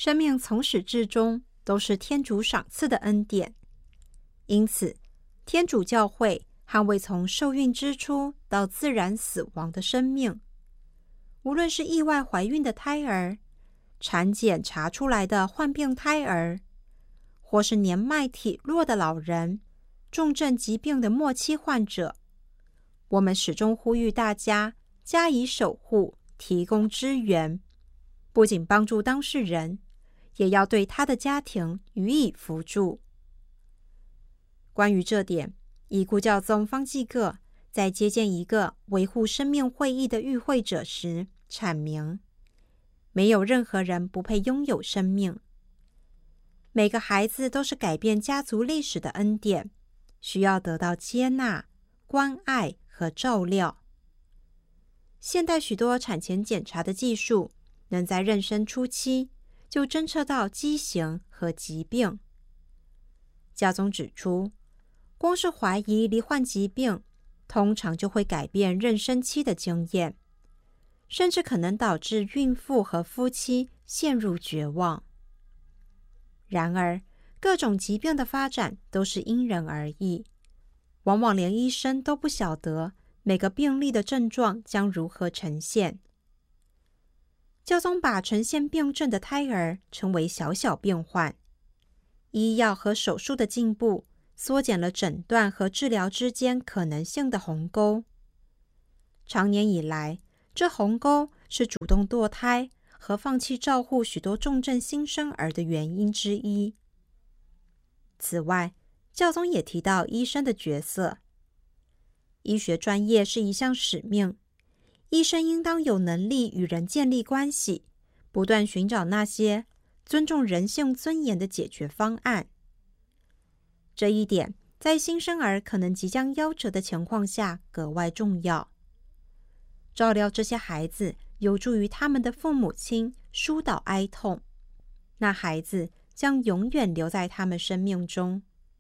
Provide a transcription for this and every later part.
生命从始至终都是天主赏赐的恩典，因此天主教会捍卫从受孕之初到自然死亡的生命，无论是意外怀孕的胎儿、产检查出来的患病胎儿，或是年迈体弱的老人、重症疾病的末期患者，我们始终呼吁大家加以守护，提供支援，不仅帮助当事人，也要对他的家庭予以扶助。关于这点，已故教宗方济各在接见一个维护生命会议的与会者时阐明，没有任何人不配拥有生命，每个孩子都是改变家族历史的恩典，需要得到接纳、关爱和照料。现代许多产前检查的技术能在妊娠初期就侦测到畸形和疾病。教宗指出，光是怀疑罹患疾病，通常就会改变妊娠期的经验，甚至可能导致孕妇和夫妻陷入绝望。然而，各种疾病的发展都是因人而异，往往连医生都不晓得每个病例的症状将如何呈现。教宗把呈现病症的胎儿称为小小变患。医药和手术的进步缩减了诊断和治疗之间可能性的鸿沟。长年以来，这鸿沟是主动堕胎和放弃照护许多重症新生儿的原因之一。此外，教宗也提到医生的角色。医学专业是一项使命，医生应当有能力与人建立关系，不断寻找那些尊重人性尊严的解决方案。这一点在新生儿可能即将夭折的情况下格外重要。照料这些孩子有助于他们的父母亲疏导哀痛，那孩子将永远留在他们生命中。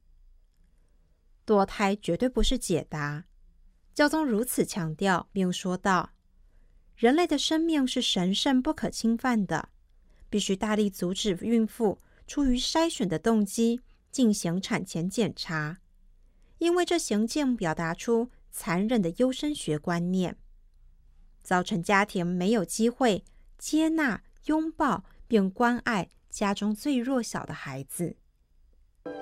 堕胎绝对不是解答，教宗如此强调，并说道：人类的生命是神圣不可侵犯的，必须大力阻止孕妇出于筛选的动机进行产前检查，因为这行径表达出残忍的优生学观念，造成家庭没有机会接纳、拥抱并关爱家中最弱小的孩子。